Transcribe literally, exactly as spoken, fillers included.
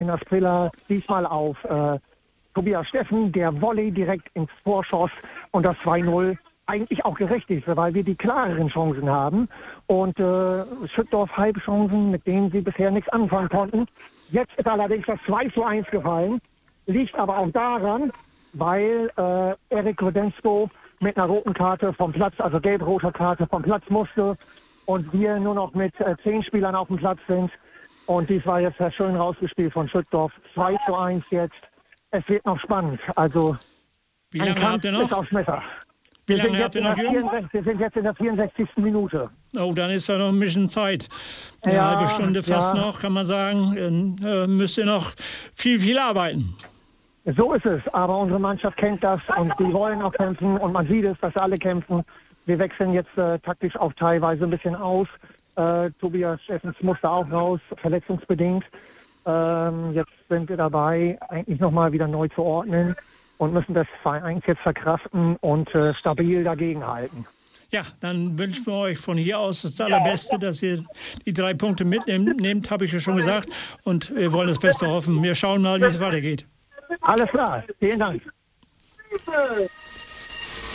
in der Sprilla diesmal auf äh, Tobias Steffen, der Volley direkt ins Tor schoss und das zwei null eigentlich auch gerecht ist, weil wir die klareren Chancen haben und äh, Schüttdorf Halbchancen, mit denen sie bisher nichts anfangen konnten. Jetzt ist allerdings das zwei zu eins gefallen, liegt aber auch daran, weil äh, Erik Rodensko mit einer roten Karte vom Platz, also gelb-roter Karte vom Platz musste und wir nur noch mit äh, zehn Spielern auf dem Platz sind. Und dies war jetzt sehr schön rausgespielt von Schüttdorf. zwei zu eins jetzt. Es wird noch spannend. Also wie lange habt ihr noch? Aufs Messer. Wie Wir, lange sind habt ihr noch, vierundsechzig, wir sind jetzt in der vierundsechzigsten Minute. Oh, dann ist da noch ein bisschen Zeit. Eine ja, halbe Stunde fast ja. noch, kann man sagen. Äh, müsst ihr noch viel, viel arbeiten. So ist es. Aber unsere Mannschaft kennt das und die wollen auch kämpfen. Und man sieht es, dass alle kämpfen. Wir wechseln jetzt äh, taktisch auch teilweise ein bisschen aus. Äh, Tobias Steffens musste auch raus, verletzungsbedingt. Ähm, jetzt sind wir dabei, eigentlich nochmal wieder neu zu ordnen und müssen das eigentlich jetzt verkraften und äh, stabil dagegenhalten. Ja, dann wünschen wir euch von hier aus das Allerbeste, dass ihr die drei Punkte mitnehmt, nehmt, habe ich ja schon gesagt. Und wir wollen das Beste hoffen. Wir schauen mal, wie es weitergeht. Alles klar, vielen Dank.